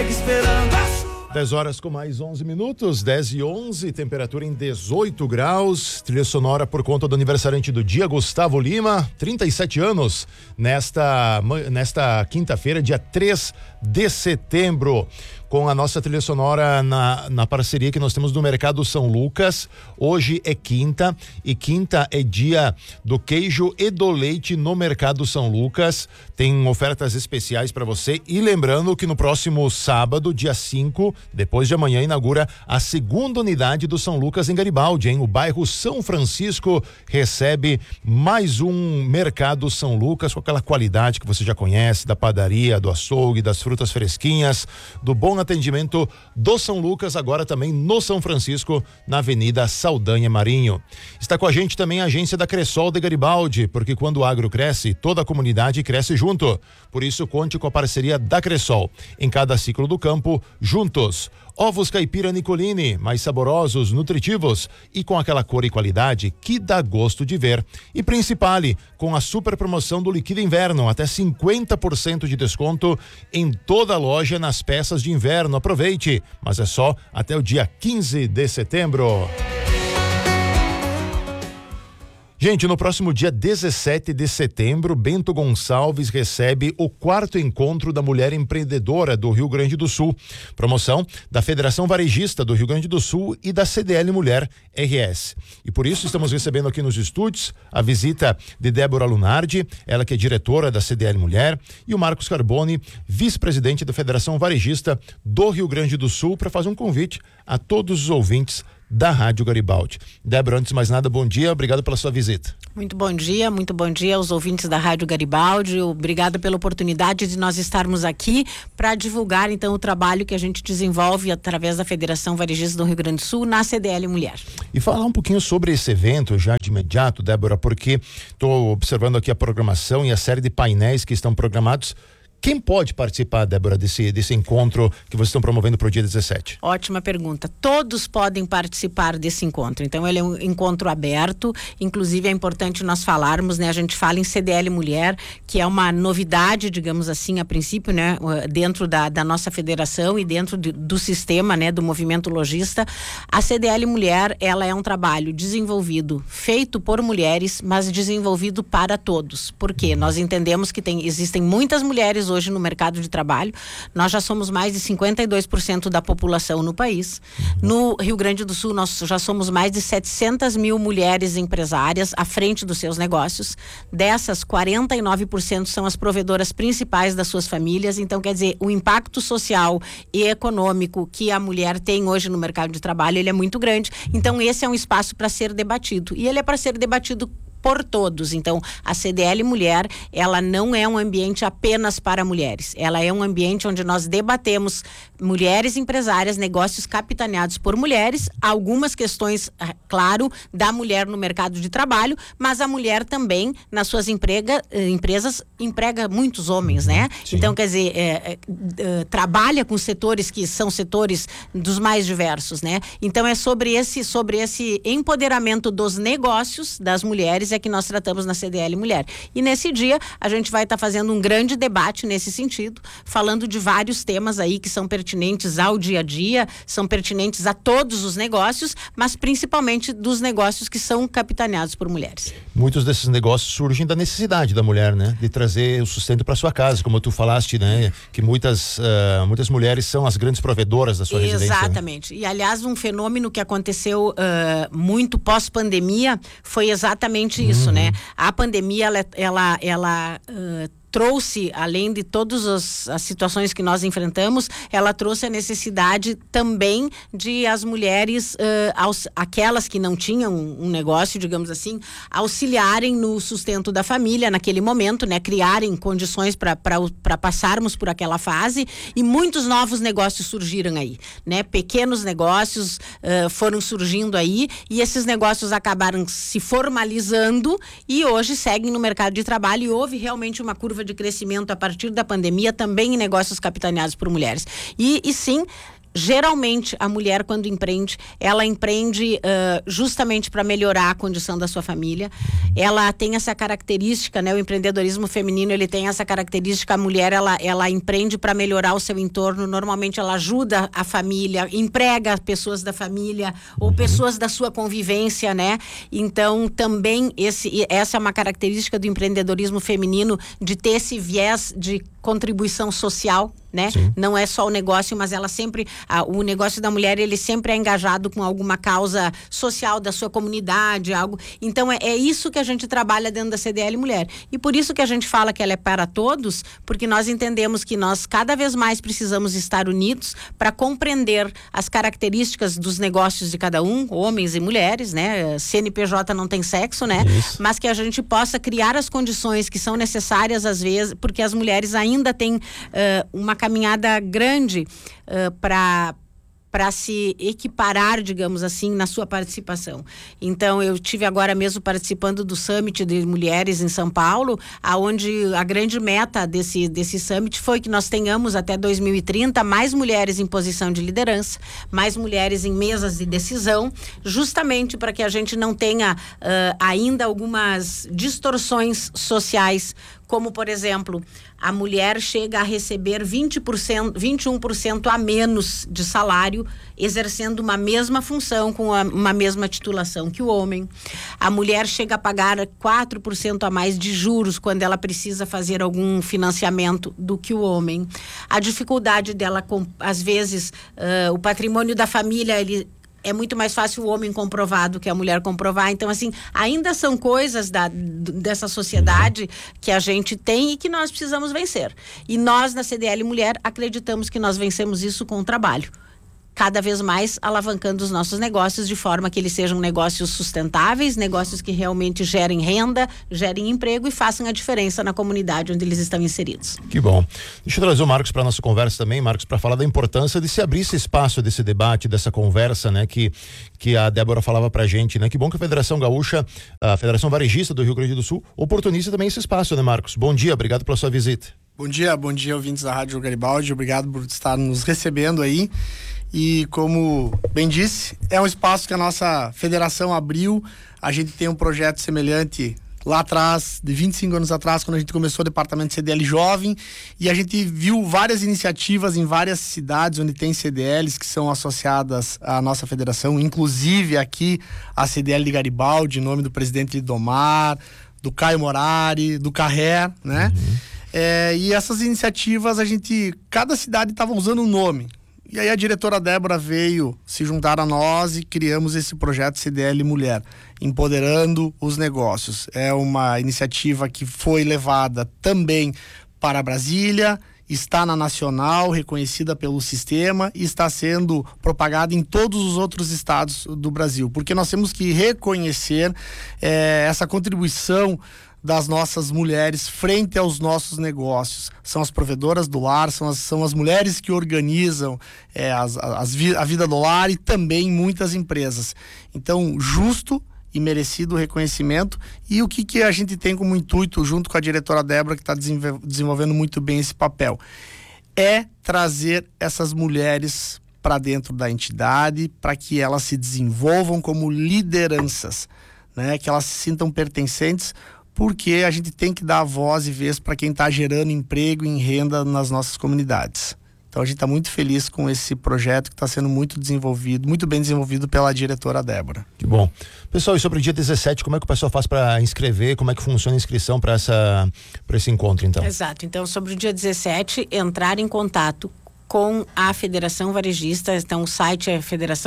segue esperando a chuva. 10 horas com mais 11 minutos, 10 e 11, temperatura em 18 graus, trilha sonora por conta do aniversariante do dia, Gustavo Lima, 37 anos, nesta quinta-feira, dia 3 de setembro, com a nossa trilha sonora na parceria que nós temos do Mercado São Lucas. Hoje é quinta, e quinta é dia do queijo e do leite no Mercado São Lucas. Tem ofertas especiais para você, e lembrando que no próximo sábado, dia 5, depois de amanhã, inaugura a segunda unidade do São Lucas em Garibaldi, hein? O bairro São Francisco recebe mais um Mercado São Lucas com aquela qualidade que você já conhece, da padaria, do açougue, das frutas fresquinhas, do bom atendimento do São Lucas, agora também no São Francisco, na Avenida Saldanha Marinho. Está com a gente também a agência da Cressol de Garibaldi, porque quando o agro cresce, toda a comunidade cresce junto. Por isso, conte com a parceria da Cressol. Em cada ciclo do campo, juntos. Ovos caipira Nicolini, mais saborosos, nutritivos e com aquela cor e qualidade que dá gosto de ver. E Principale, com a super promoção do Liquida Inverno, até 50% de desconto em toda a loja nas peças de inverno. Aproveite, mas é só até o dia 15 de setembro. Gente, no próximo dia 17 de setembro, Bento Gonçalves recebe o 4º encontro da Mulher Empreendedora do Rio Grande do Sul. Promoção da Federação Varejista do Rio Grande do Sul e da CDL Mulher RS. E por isso estamos recebendo aqui nos estúdios a visita de Débora Lunardi, ela que é diretora da CDL Mulher, e o Marcos Carboni, vice-presidente da Federação Varejista do Rio Grande do Sul, para fazer um convite a todos os ouvintes da Rádio Garibaldi. Débora, antes de mais nada, bom dia, obrigado pela sua visita. Muito bom dia aos ouvintes da Rádio Garibaldi, obrigada pela oportunidade de nós estarmos aqui para divulgar então o trabalho que a gente desenvolve através da Federação Varejista do Rio Grande do Sul na CDL Mulher. E falar um pouquinho sobre esse evento já de imediato, Débora, porque estou observando aqui a programação e a série de painéis que estão programados. Quem pode participar, Débora, desse encontro que vocês estão promovendo para o dia 17? Ótima pergunta. Todos podem participar desse encontro. Então, ele é um encontro aberto. Inclusive, é importante nós falarmos, né? A gente fala em CDL Mulher, que é uma novidade, digamos assim, a princípio, né? Dentro da nossa federação e dentro do sistema, né? Do movimento lojista. A CDL Mulher, ela é um trabalho desenvolvido, feito por mulheres, mas desenvolvido para todos. Por quê? Nós entendemos que existem muitas mulheres hoje no mercado de trabalho. Nós já somos mais de 52% da população no país. No Rio Grande do Sul, nós já somos mais de 700 mil mulheres empresárias à frente dos seus negócios. Dessas, 49% são as provedoras principais das suas famílias. Então, quer dizer, o impacto social e econômico que a mulher tem hoje no mercado de trabalho, ele é muito grande. Então, esse é um espaço para ser debatido. E ele é para ser debatido por todos. Então, a CDL Mulher, ela não é um ambiente apenas para mulheres. Ela é um ambiente onde nós debatemos mulheres empresárias, negócios capitaneados por mulheres, algumas questões, claro, da mulher no mercado de trabalho, mas a mulher também, nas suas empresas, emprega muitos homens, né? Sim. Então, quer dizer, trabalha com setores que são setores dos mais diversos, né? Então, é sobre esse empoderamento dos negócios das mulheres é que nós tratamos na CDL Mulher. E nesse dia, a gente vai estar fazendo um grande debate nesse sentido, falando de vários temas aí que são pertinentes ao dia a dia, são pertinentes a todos os negócios, mas principalmente dos negócios que são capitaneados por mulheres. Muitos desses negócios surgem da necessidade da mulher, né? De trazer o sustento para sua casa, como tu falaste, né? Que muitas mulheres são as grandes provedoras da sua residência. Exatamente. Né? E, aliás, um fenômeno que aconteceu muito pós-pandemia foi exatamente isso, né? A pandemia, ela trouxe, além de todas as situações que nós enfrentamos, ela trouxe a necessidade também de as mulheres, aquelas que não tinham um negócio, digamos assim, auxiliarem no sustento da família naquele momento, né? Criarem condições para passarmos por aquela fase, e muitos novos negócios surgiram aí, né? Pequenos negócios foram surgindo aí, e esses negócios acabaram se formalizando e hoje seguem no mercado de trabalho, e houve realmente uma curva de crescimento a partir da pandemia também em negócios capitaneados por mulheres. E sim, geralmente a mulher, quando empreende, ela empreende justamente para melhorar a condição da sua família. Ela tem essa característica, né? O empreendedorismo feminino, ele tem essa característica. A mulher, ela empreende para melhorar o seu entorno. Normalmente ela ajuda a família, emprega pessoas da família ou pessoas da sua convivência, né? Então também essa é uma característica do empreendedorismo feminino, de ter esse viés de contribuição social, né? Sim. Não é só o negócio, mas ela sempre, o negócio da mulher, ele sempre é engajado com alguma causa social da sua comunidade, algo. Então é isso que a gente trabalha dentro da CDL Mulher. E por isso que a gente fala que ela é para todos, porque nós entendemos que nós cada vez mais precisamos estar unidos para compreender as características dos negócios de cada um, homens e mulheres, né? CNPJ não tem sexo, né? Isso. Mas que a gente possa criar as condições que são necessárias às vezes, porque as mulheres ainda têm uma caminhada grande para se equiparar, digamos assim, na sua participação. Então, eu tive agora mesmo participando do Summit de Mulheres em São Paulo, aonde a grande meta desse Summit foi que nós tenhamos até 2030 mais mulheres em posição de liderança, mais mulheres em mesas de decisão, justamente para que a gente não tenha ainda algumas distorções sociais, como, por exemplo, a mulher chega a receber 21% a menos de salário, exercendo uma mesma função com uma mesma titulação que o homem. A mulher chega a pagar 4% a mais de juros quando ela precisa fazer algum financiamento do que o homem. A dificuldade dela, às vezes, o patrimônio da família, é muito mais fácil o homem comprovar do que a mulher comprovar. Então, assim, ainda são coisas dessa sociedade que a gente tem e que nós precisamos vencer. E nós, na CDL Mulher, acreditamos que nós vencemos isso com o trabalho. Cada vez mais alavancando os nossos negócios de forma que eles sejam negócios sustentáveis, negócios que realmente gerem renda, gerem emprego e façam a diferença na comunidade onde eles estão inseridos. Que bom. Deixa eu trazer o Marcos para nossa conversa também, Marcos, para falar da importância de se abrir esse espaço desse debate, dessa conversa, né, que a Débora falava pra gente, né? Que bom que a Federação Gaúcha, a Federação Varejista do Rio Grande do Sul, oportuniza também esse espaço, né, Marcos? Bom dia, obrigado pela sua visita. Bom dia, ouvintes da Rádio Garibaldi, obrigado por estar nos recebendo aí. E como bem disse, é um espaço que a nossa federação abriu. A gente tem um projeto semelhante lá atrás, de 25 anos atrás, quando a gente começou o departamento CDL Jovem, e a gente viu várias iniciativas em várias cidades onde tem CDLs que são associadas à nossa federação, inclusive aqui a CDL de Garibaldi, em nome do presidente Lidomar, do Caio Morari, do Carré, né? E essas iniciativas, cada cidade estava usando um nome. E aí a diretora Débora veio se juntar a nós e criamos esse projeto CDL Mulher, empoderando os negócios. É uma iniciativa que foi levada também para Brasília, está na Nacional, reconhecida pelo sistema, e está sendo propagada em todos os outros estados do Brasil, porque nós temos que reconhecer essa contribuição das nossas mulheres frente aos nossos negócios. São as provedoras do lar, são as mulheres que organizam a vida do lar e também muitas empresas. Então, justo e merecido reconhecimento. E o que a gente tem como intuito, junto com a diretora Débora, que está desenvolvendo muito bem esse papel, é trazer essas mulheres para dentro da entidade, para que elas se desenvolvam como lideranças, né? Que elas se sintam pertencentes, porque a gente tem que dar voz e vez para quem está gerando emprego e renda nas nossas comunidades. Então a gente está muito feliz com esse projeto que está sendo muito bem desenvolvido pela diretora Débora. Que bom. Pessoal, e sobre o dia 17, como é que o pessoal faz para inscrever? Como é que funciona a inscrição para esse encontro, então? Exato. Então, sobre o dia 17, entrar em contato com a Federação Varejista. Então o site é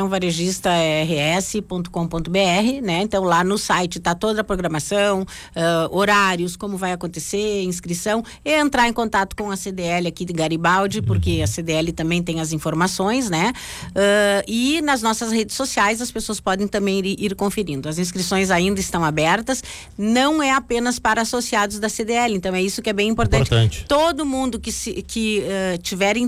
federaçãovarejistars.com.br, né? Então lá no site está toda a programação, horários, como vai acontecer, inscrição, e entrar em contato com a CDL aqui de Garibaldi, porque a CDL também tem as informações, né? E nas nossas redes sociais as pessoas podem também ir conferindo. As inscrições ainda estão abertas, não é apenas para associados da CDL, então é isso que é bem importante. Todo mundo que tiver interesse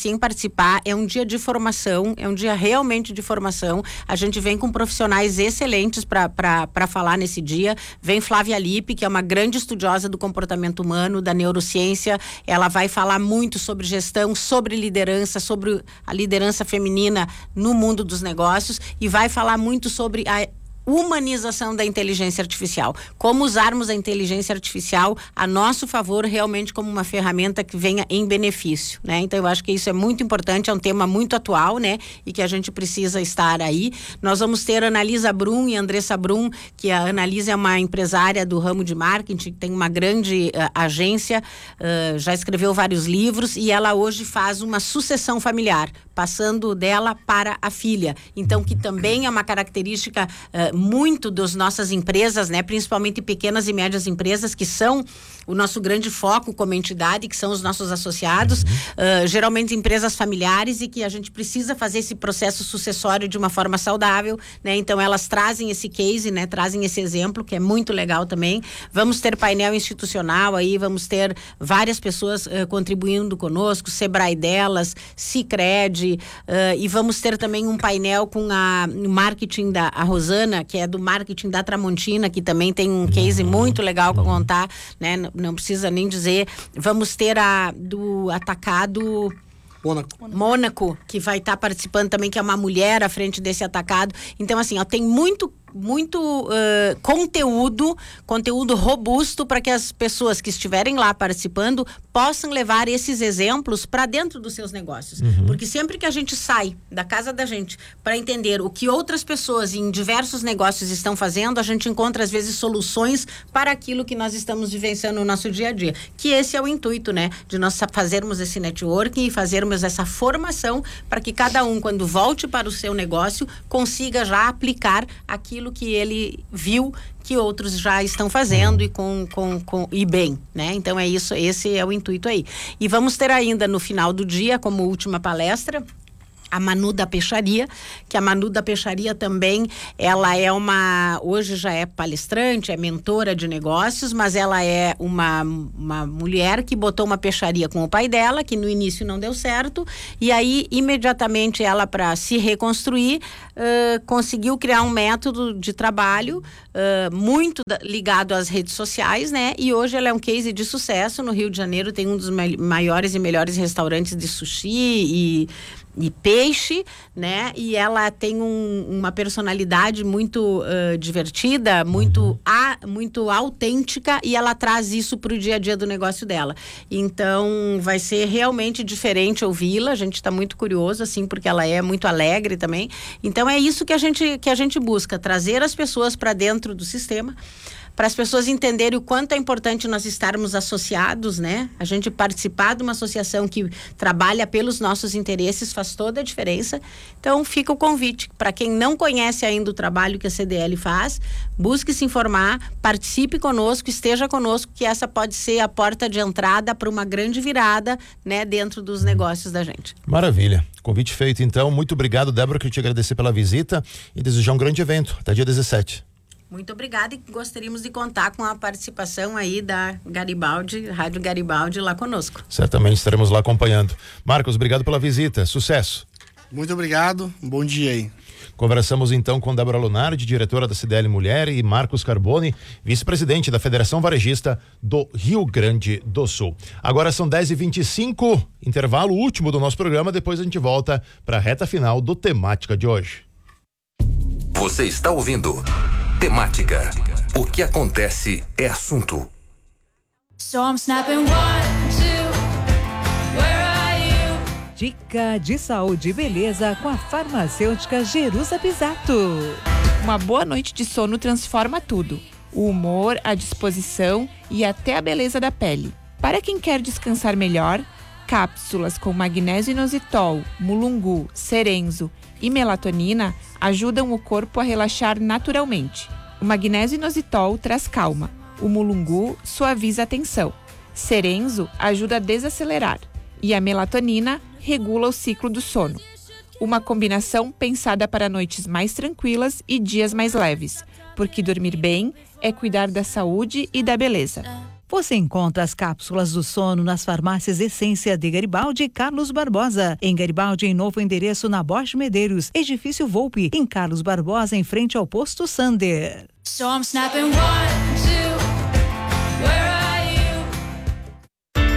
interesse em participar. É um dia de formação, é um dia realmente de formação. A gente vem com profissionais excelentes para falar nesse dia. Vem Flávia Lippe, que é uma grande estudiosa do comportamento humano, da neurociência. Ela vai falar muito sobre gestão, sobre liderança, sobre a liderança feminina no mundo dos negócios, e vai falar muito sobre a humanização da inteligência artificial, como usarmos a inteligência artificial a nosso favor, realmente como uma ferramenta que venha em benefício, né? Então eu acho que isso é muito importante, é um tema muito atual, né? E que a gente precisa estar aí. Nós vamos ter a Annalisa Brum e a Andressa Brum, que a Annalisa é uma empresária do ramo de marketing, tem uma grande agência, já escreveu vários livros, e ela hoje faz uma sucessão familiar, passando dela para a filha. Então, que também é uma característica muito das nossas empresas, né? Principalmente pequenas e médias empresas, que são o nosso grande foco como entidade, que são os nossos associados, geralmente empresas familiares, e que a gente precisa fazer esse processo sucessório de uma forma saudável, né? Então elas trazem esse case, né? Trazem esse exemplo, que é muito legal também. Vamos ter painel institucional aí, vamos ter várias pessoas contribuindo conosco, Sebrae delas, Sicredi, e vamos ter também um painel com o marketing da Rosana, que é do marketing da Tramontina, que também tem um case muito legal para contar, né? Não precisa nem dizer. Vamos ter a do atacado Mônaco, que vai estar participando também, que é uma mulher à frente desse atacado. Então, assim, ó, tem muito conteúdo robusto para que as pessoas que estiverem lá participando possam levar esses exemplos para dentro dos seus negócios. Porque sempre que a gente sai da casa da gente para entender o que outras pessoas em diversos negócios estão fazendo, a gente encontra às vezes soluções para aquilo que nós estamos vivenciando no nosso dia a dia. Que esse é o intuito, né? De nós fazermos esse networking e fazermos essa formação para que cada um, quando volte para o seu negócio, consiga já aplicar aquilo que ele viu que outros já estão fazendo e bem, né? Então é isso, esse é o intuito aí. E vamos ter ainda no final do dia, como última palestra, a Manu da Peixaria, que a Manu da Peixaria também, ela é hoje já é palestrante, é mentora de negócios, mas ela é uma mulher que botou uma peixaria com o pai dela, que no início não deu certo, e aí imediatamente ela, para se reconstruir, conseguiu criar um método de trabalho muito ligado às redes sociais, né? E hoje ela é um case de sucesso. No Rio de Janeiro tem um dos maiores e melhores restaurantes de sushi e peixe, né? E ela tem uma personalidade muito divertida, muito autêntica, e ela traz isso para o dia a dia do negócio dela. Então, vai ser realmente diferente ouvi-la. A gente está muito curioso, assim, porque ela é muito alegre também. Então, é isso que a gente busca, trazer as pessoas para dentro do sistema, para as pessoas entenderem o quanto é importante nós estarmos associados, né? A gente participar de uma associação que trabalha pelos nossos interesses faz toda a diferença. Então, fica o convite. Para quem não conhece ainda o trabalho que a CDL faz, busque se informar, participe conosco, esteja conosco, que essa pode ser a porta de entrada para uma grande virada, né? Dentro dos negócios da gente. Maravilha. Convite feito, então. Muito obrigado, Débora, queria te agradecer pela visita e desejar um grande evento. Até dia 17. Muito obrigada, e gostaríamos de contar com a participação aí da Garibaldi, Rádio Garibaldi, lá conosco. Certamente estaremos lá acompanhando. Marcos, obrigado pela visita. Sucesso. Muito obrigado. Bom dia aí. Conversamos então com Débora Lunardi, diretora da CDL Mulher, e Marcos Carboni, vice-presidente da Federação Varejista do Rio Grande do Sul. Agora são 10h25, intervalo último do nosso programa, depois a gente volta para a reta final do Temática de hoje. Você está ouvindo Temática. O que acontece é assunto. Dica de saúde e beleza com a farmacêutica Jerusa Pisato. Uma boa noite de sono transforma tudo. O humor, a disposição e até a beleza da pele. Para quem quer descansar melhor, cápsulas com magnésio inositol, mulungu, cerenzo e melatonina ajudam o corpo a relaxar naturalmente. O magnésio inositol traz calma. O mulungu suaviza a tensão. Cerenzo ajuda a desacelerar. E a melatonina regula o ciclo do sono. Uma combinação pensada para noites mais tranquilas e dias mais leves, porque dormir bem é cuidar da saúde e da beleza. Você encontra as cápsulas do sono nas farmácias Essência de Garibaldi e Carlos Barbosa. Em Garibaldi, em novo endereço na Borges Medeiros, Edifício Volpe. Em Carlos Barbosa, em frente ao posto Sander. So I'm snapping 1, 2, where are you?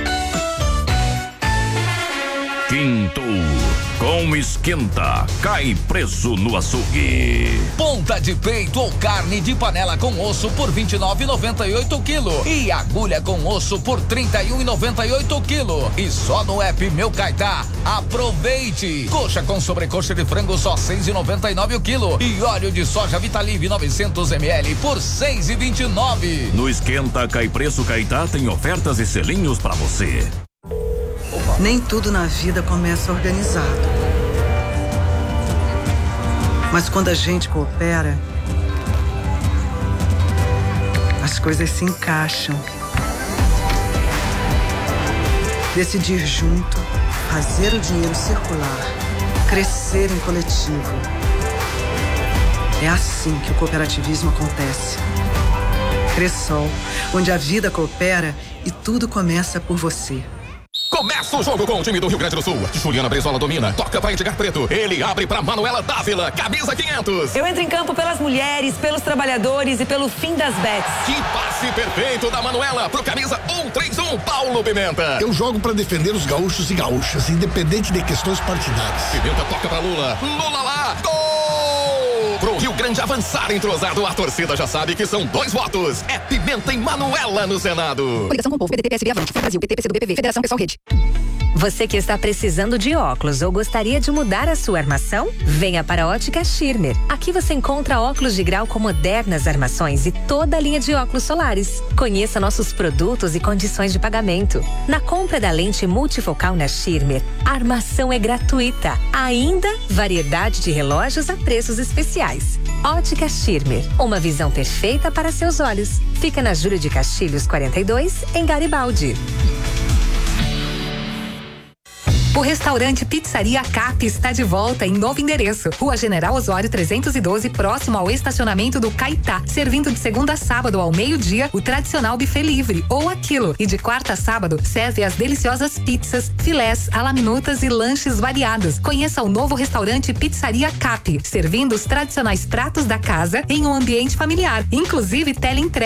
Quinto, com esquenta, cai preço no açougue. Ponta de peito ou carne de panela com osso por R$ 29,98 o quilo. E agulha com osso por R$ 31,98 o quilo. E só no app Meu Caetá. Aproveite! Coxa com sobrecoxa de frango só R$ 6,99 o quilo. E óleo de soja Vitalive 900 ml por R$ 6,29. No esquenta, cai preço Caetá tem ofertas e selinhos pra você. Nem tudo na vida começa organizado. Mas quando a gente coopera, as coisas se encaixam. Decidir junto, fazer o dinheiro circular, crescer em coletivo. É assim que o cooperativismo acontece. Cressol, onde a vida coopera e tudo começa por você. Começa o jogo com o time do Rio Grande do Sul. Juliana Brizola domina, toca para Edgar Preto. Ele abre para Manuela Dávila, camisa 500. Eu entro em campo pelas mulheres, pelos trabalhadores e pelo fim das bets. Que passe perfeito da Manuela pro camisa 131, Paulo Pimenta. Eu jogo para defender os gaúchos e gaúchas, independente de questões partidárias. Pimenta toca para Lula. Lula lá, gol! Pro Rio Grande avançar entrosado, a torcida já sabe que são 2 votos. É Pimenta e Manuela no Senado. Coligação com o Povo, PDT, PSB, Avante, Brasil, PT, PCdo, PPV, Federação Pessoal Rede. Você que está precisando de óculos ou gostaria de mudar a sua armação? Venha para a Ótica Schirmer. Aqui você encontra óculos de grau com modernas armações e toda a linha de óculos solares. Conheça nossos produtos e condições de pagamento. Na compra da lente multifocal na Schirmer, a armação é gratuita. Ainda, variedade de relógios a preços especiais. Ótica Schirmer, uma visão perfeita para seus olhos. Fica na Júlio de Castilhos 42, em Garibaldi. O restaurante Pizzaria Cap está de volta em novo endereço. Rua General Osório 312, próximo ao estacionamento do Caetá. Servindo de segunda a sábado ao meio-dia, o tradicional buffet livre, ou aquilo. E de quarta a sábado, serve as deliciosas pizzas, filés, alaminutas e lanches variados. Conheça o novo restaurante Pizzaria Cap, servindo os tradicionais pratos da casa em um ambiente familiar, inclusive teleentrega.